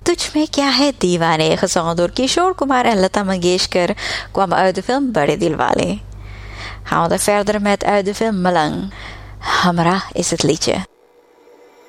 Tuch me kya hai Deewane, gezongen door Kishore Kumar en Lata Mangeshkar, kwam uit de film Bade Dilwale. Gaan we verder met uit de film Malang. Hamra is het liedje.